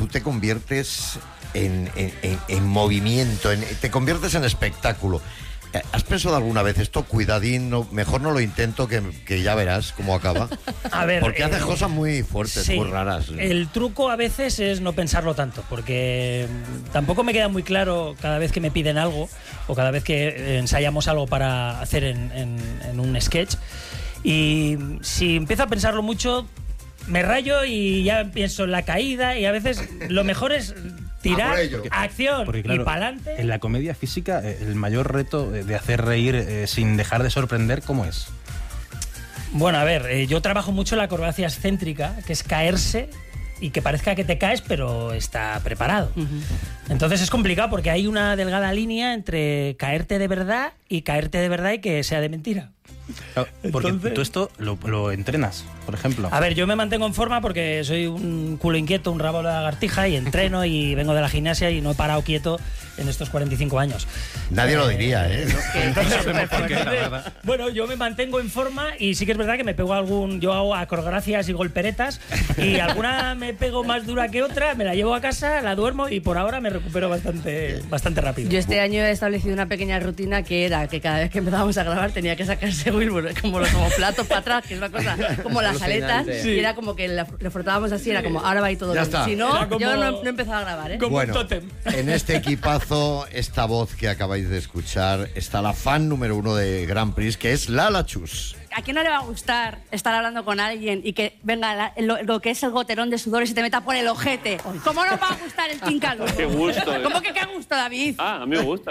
tú te conviertes en movimiento, te conviertes en espectáculo. ¿Has pensado alguna vez esto? Cuidadín, mejor no lo intento, que ya verás cómo acaba. A ver, porque haces cosas muy fuertes, sí, muy raras. El truco a veces es no pensarlo tanto, porque tampoco me queda muy claro cada vez que me piden algo o cada vez que ensayamos algo para hacer en un sketch. Y si empiezo a pensarlo mucho, me rayo y ya pienso en la caída, y a veces lo mejor es tirar, acción porque, claro, y pa'lante. En la comedia física, el mayor reto de hacer reír sin dejar de sorprender, ¿cómo es? Bueno, a ver, yo trabajo mucho la acrobacia excéntrica, que es caerse y que parezca que te caes, pero está preparado. Entonces es complicado porque hay una delgada línea entre caerte de verdad y que sea de mentira. Claro, porque Entonces, tú esto lo entrenas, por ejemplo. A ver, yo me mantengo en forma porque soy un culo inquieto, un rabo de lagartija, y entreno y vengo de la gimnasia y no he parado quieto en estos 45 años. Nadie lo diría, ¿eh? Bueno, yo me mantengo en forma y sí que es verdad que me pego yo hago acrobacias y golperetas, y alguna me pego más dura que otra, me la llevo a casa, la duermo y por ahora me recupero bastante rápido. Yo este año he establecido una pequeña rutina que era que cada vez que empezábamos a grabar tenía que sacarse Wilbur como los platos para atrás, que es una cosa como las aletas, y era como que le frotábamos así, era como ahora va y todo bien. Si no, yo no he empezado a grabar, ¿eh? Como bueno, un tótem. En este equipazo, esta voz que acabáis de escuchar, está la fan número 1 de Grand Prix, que es Lala Chus. ¿A quién no le va a gustar estar hablando con alguien y que venga lo que es el goterón de sudor y se te meta por el ojete? ¿Cómo no va a gustar el tincalo? Qué gusto. ¿Cómo que qué gusto, David? A mí me gusta.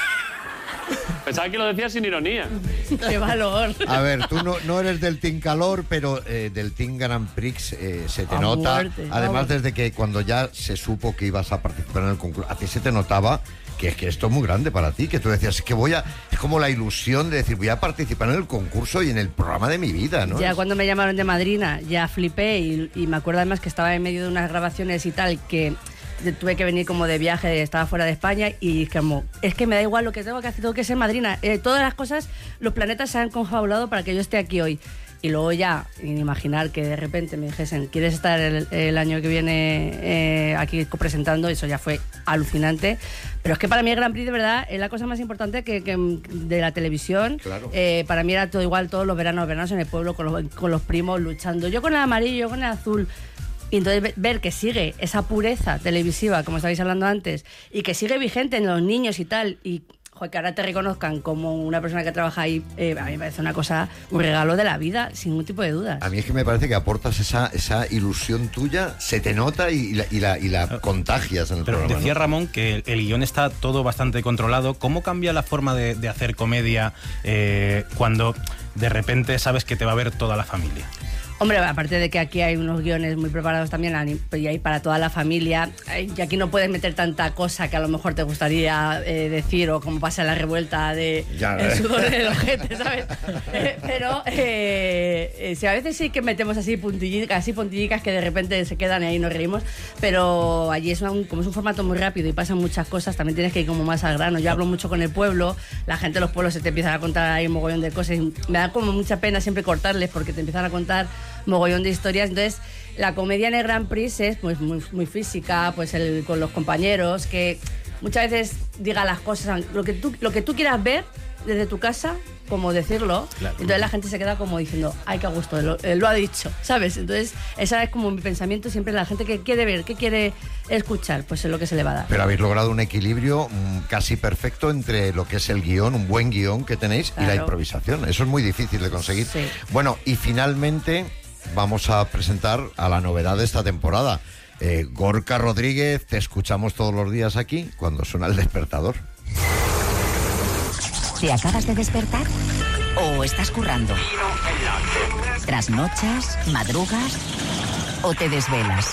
Pensaba que lo decías sin ironía. ¡Qué valor! A ver, tú no eres del Team Calor, pero del Team Grand Prix se te nota. Muerte, Además, desde que cuando ya se supo que ibas a participar en el concurso, a ti se te notaba que esto es muy grande para ti, que tú decías, es como la ilusión de decir, voy a participar en el concurso y en el programa de mi vida, ¿no? Ya cuando me llamaron de madrina, ya flipé y me acuerdo además que estaba en medio de unas grabaciones y tal, que tuve que venir como de viaje, estaba fuera de España, y como, es que me da igual lo que tengo que hacer, tengo que ser madrina. Todas las cosas, los planetas se han confabulado para que yo esté aquí hoy. Y luego ya, imaginar que de repente me dijesen, ¿quieres estar el año que viene aquí presentando? Eso ya fue alucinante. Pero es que para mí el Grand Prix, de verdad, es la cosa más importante que de la televisión. Claro. Para mí era todo igual, todos los veranos en el pueblo, con los primos luchando. Yo con el amarillo, yo con el azul. Y entonces ver que sigue esa pureza televisiva, como estabais hablando antes, y que sigue vigente en los niños y tal, y que ahora te reconozcan como una persona que trabaja ahí, a mí me parece una cosa, un regalo de la vida, sin ningún tipo de dudas. A mí es que me parece que aportas esa ilusión tuya, se te nota y la contagias en el Pero programa. decía ¿no? Ramón que el guión está todo bastante controlado. ¿Cómo cambia la forma de hacer comedia cuando de repente sabes que te va a ver toda la familia? Hombre, aparte de que aquí hay unos guiones muy preparados también, y hay para toda la familia, y aquí no puedes meter tanta cosa que a lo mejor te gustaría decir, o como pasa en la revuelta de el sudor del ojete, ¿sabes? Pero sí, a veces sí que metemos así puntillicas que de repente se quedan y ahí nos reímos, pero allí como es un formato muy rápido y pasan muchas cosas, también tienes que ir como más al grano. Yo hablo mucho con el pueblo, la gente de los pueblos se te empiezan a contar ahí un mogollón de cosas, y me da como mucha pena siempre cortarles porque te empiezan a contar mogollón de historias. Entonces la comedia en el Grand Prix es pues muy física, pues con los compañeros, que muchas veces diga las cosas, lo que tú quieras ver desde tu casa, como decirlo. Claro. Entonces la gente se queda como diciendo, ay, qué a gusto, lo ha dicho, ¿sabes? Entonces esa es como mi pensamiento siempre, la gente que quiere ver, que quiere escuchar, pues es lo que se le va a dar. Pero habéis logrado un equilibrio casi perfecto entre lo que es el guión, un buen guión que tenéis, claro, y la improvisación. Eso es muy difícil de conseguir. Sí. Bueno, y finalmente vamos a presentar a la novedad de esta temporada. Gorka Rodríguez, te escuchamos todos los días aquí cuando suena el despertador. ¿Te acabas de despertar? ¿O estás currando? ¿Trasnochas? ¿Madrugas? ¿O te desvelas?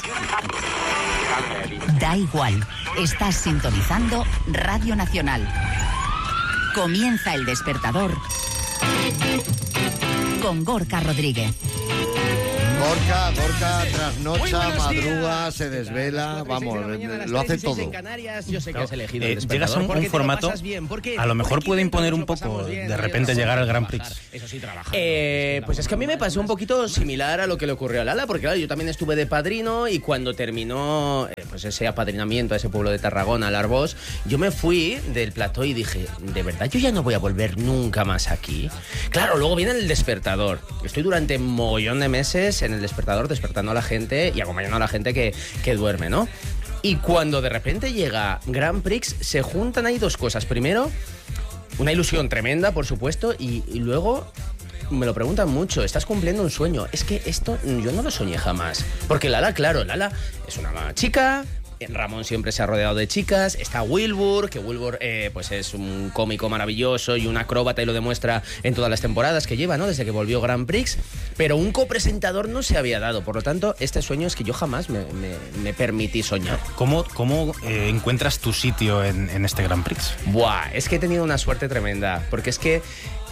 Da igual, estás sintonizando Radio Nacional. Comienza el despertador con Gorka Rodríguez. Gorka trasnocha, madruga, se desvela, vamos, lo hace todo. Yo sé que has elegido el Llegas a un formato, a lo mejor puede imponer un poco, de repente llegar al Grand Prix. Pues es que a mí me pasó un poquito similar a lo que le ocurrió a Lala, porque claro, yo también estuve de padrino y cuando terminó pues ese apadrinamiento a ese pueblo de Tarragona, al Arbós, yo me fui del plató y dije, de verdad, yo ya no voy a volver nunca más aquí. Claro, luego viene el despertador. Estoy durante un mogollón de meses en el despertador despertando a la gente y acompañando a la gente que duerme, ¿no? Y cuando de repente llega Grand Prix, se juntan ahí dos cosas. Primero, una ilusión tremenda, por supuesto, y luego me lo preguntan mucho, estás cumpliendo un sueño. Es que esto yo no lo soñé jamás. Porque Lala es una chica. Ramón siempre se ha rodeado de chicas. Está Wilbur, que Wilbur pues es un cómico maravilloso y un acróbata y lo demuestra en todas las temporadas que lleva, ¿no? Desde que volvió Grand Prix. Pero un copresentador no se había dado. Por lo tanto, este sueño es que yo jamás me permití soñar. ¿Cómo encuentras tu sitio en este Grand Prix? Buah, es que he tenido una suerte tremenda. Porque es que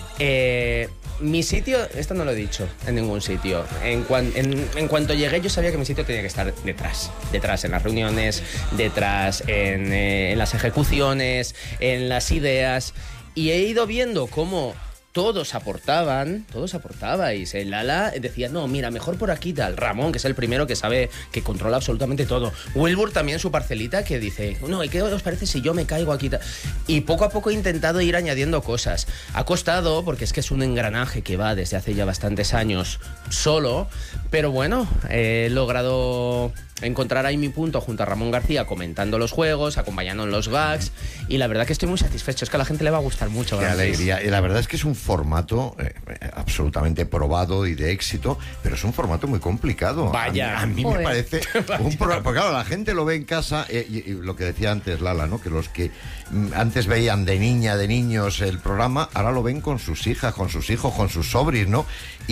mi sitio, esto no lo he dicho en ningún sitio. En cuanto llegué, yo sabía que mi sitio tenía que estar detrás. Detrás en las reuniones, detrás en las ejecuciones, en las ideas. Y he ido viendo cómo todos aportabais. El Lala decía, no, mira, mejor por aquí tal. Ramón, que es el primero que sabe, que controla absolutamente todo. Wilbur también su parcelita, que dice, no, ¿y qué os parece si yo me caigo aquí? Y poco a poco he intentado ir añadiendo cosas. Ha costado, porque es que es un engranaje que va desde hace ya bastantes años solo, pero bueno, he logrado encontrar ahí mi punto junto a Ramón García comentando los juegos, acompañando en los gags, y la verdad que estoy muy satisfecho. Es que a la gente le va a gustar mucho. Qué alegría. Y la verdad es que es un formato absolutamente probado y de éxito, pero es un formato muy complicado. Vaya. A mí me parece un programa, porque claro, la gente lo ve en casa, y lo que decía antes Lala, ¿no? Que los que antes veían de niños el programa, ahora lo ven con sus hijas, con sus hijos, con sus sobris, ¿no?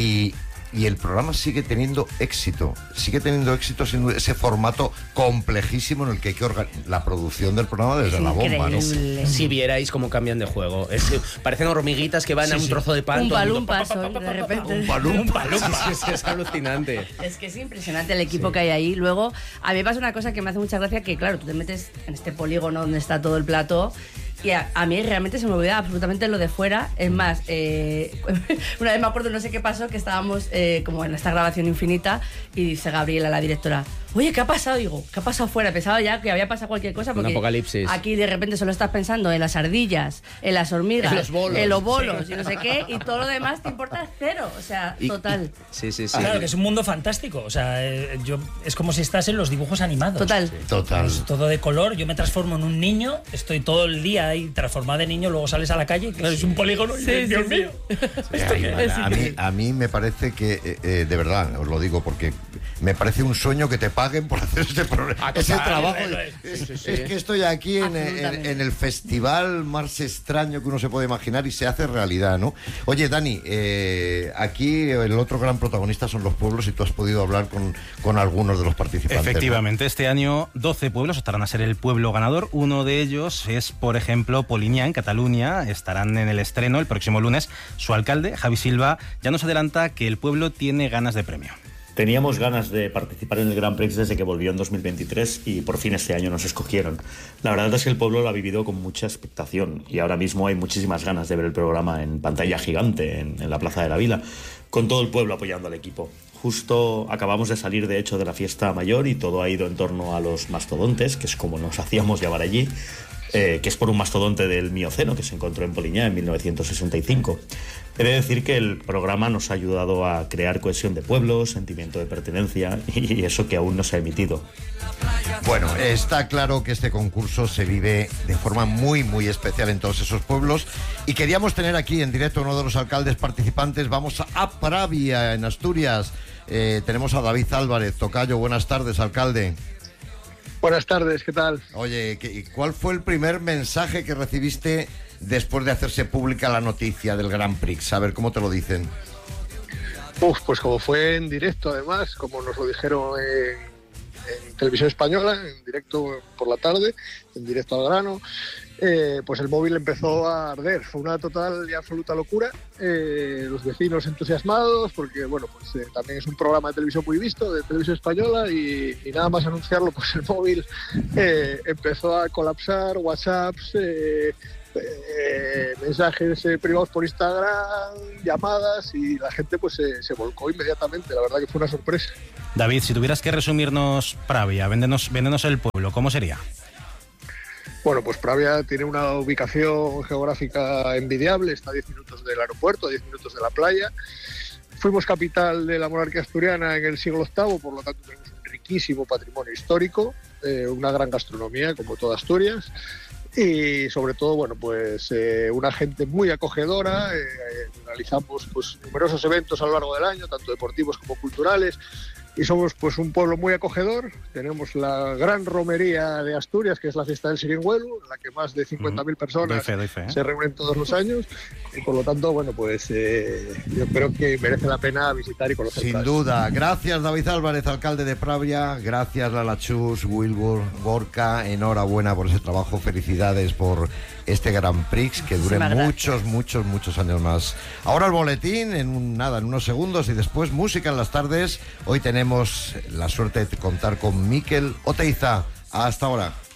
Y el programa sigue teniendo éxito siendo ese formato complejísimo en el que hay que la producción del programa desde es la bomba, increíble. ¿no? Si vierais cómo cambian de juego. Parecen hormiguitas que van a un trozo de pan. Un palumpa, de repente. Un palumpa. Es alucinante. Es que es impresionante el equipo que hay ahí. Luego, a mí me pasa una cosa que me hace mucha gracia, que claro, tú te metes en este polígono donde está todo el plató. Y a mí realmente se me olvidaba absolutamente lo de fuera. Es más, una vez me acuerdo, no sé qué pasó, que estábamos como en esta grabación infinita y dice Gabriela, la directora, oye, ¿qué ha pasado? Digo, ¿qué ha pasado fuera? Pensaba ya que había pasado cualquier cosa porque un apocalipsis. Aquí de repente solo estás pensando en las ardillas, en las hormigas, en los bolos y no sé qué, y todo lo demás te importa cero. O sea, total. Sí. Claro, que es un mundo fantástico. O sea, es como si estás en los dibujos animados. Total. Es todo de color. Yo me transformo en un niño, estoy todo el día ahí transformado de niño, luego sales a la calle, claro, es un polígono. Dios mío. A mí me parece que, de verdad, os lo digo porque me parece un sueño que te paguen por hacer ese trabajo. Es que estoy aquí en el festival más extraño que uno se puede imaginar y se hace realidad, ¿no? Oye, Dani, aquí el otro gran protagonista son los pueblos y tú has podido hablar con algunos de los participantes. Efectivamente, ¿no? Este año 12 pueblos estarán a ser el pueblo ganador. Uno de ellos es, por ejemplo, Poliña, en Cataluña. Estarán en el estreno el próximo lunes. Su alcalde, Javi Silva, ya nos adelanta que el pueblo tiene ganas de premio. Teníamos ganas de participar en el Grand Prix desde que volvió en 2023 y por fin este año nos escogieron. La verdad es que el pueblo lo ha vivido con mucha expectación y ahora mismo hay muchísimas ganas de ver el programa en pantalla gigante en la Plaza de la Vila, con todo el pueblo apoyando al equipo. Justo acabamos de salir, de hecho, de la fiesta mayor y todo ha ido en torno a los mastodontes, que es como nos hacíamos llamar allí, que es por un mastodonte del Mioceno que se encontró en Poliña en 1965. He de decir que el programa nos ha ayudado a crear cohesión de pueblo, sentimiento de pertenencia y eso que aún no se ha emitido. Bueno, está claro que este concurso se vive de forma muy, muy especial en todos esos pueblos y queríamos tener aquí en directo a uno de los alcaldes participantes. Vamos a Pravia, en Asturias. Tenemos a David Álvarez. Tocayo, buenas tardes, alcalde. Buenas tardes, ¿qué tal? Oye, ¿cuál fue el primer mensaje que recibiste después de hacerse pública la noticia del Grand Prix? A ver, ¿cómo te lo dicen? Pues como fue en directo, además, como nos lo dijeron en Televisión Española, en directo por la tarde, en directo al grano. Pues el móvil empezó a arder. Fue una total y absoluta locura. Los vecinos entusiasmados, porque bueno, pues también es un programa de televisión muy visto, de Televisión Española, y nada más anunciarlo, pues el móvil empezó a colapsar, WhatsApps, mensajes privados por Instagram, llamadas, y la gente pues se volcó inmediatamente. La verdad que fue una sorpresa. David, si tuvieras que resumirnos Pravia, véndenos el pueblo, ¿cómo sería? Bueno, pues Pravia tiene una ubicación geográfica envidiable, está a 10 minutos del aeropuerto, a 10 minutos de la playa. Fuimos capital de la monarquía asturiana en el siglo VIII, por lo tanto tenemos un riquísimo patrimonio histórico, una gran gastronomía, como toda Asturias, y sobre todo, bueno, pues una gente muy acogedora. Realizamos pues numerosos eventos a lo largo del año, tanto deportivos como culturales, y somos pues un pueblo muy acogedor. Tenemos la gran romería de Asturias, que es la fiesta del Siringuelu, en la que más de 50.000 personas doy fe, se reúnen todos los años, y por lo tanto, bueno, pues yo creo que merece la pena visitar y conocer. Sin duda. Gracias, David Álvarez, alcalde de Pravia. Gracias, Lala Chus, Wilbur, Gorka. Enhorabuena por ese trabajo. Felicidades por este Grand Prix, que dure muchos años más. Ahora el boletín, en unos segundos, y después música en las tardes. Hoy tenemos la suerte de contar con Mikel Oteiza. Hasta ahora.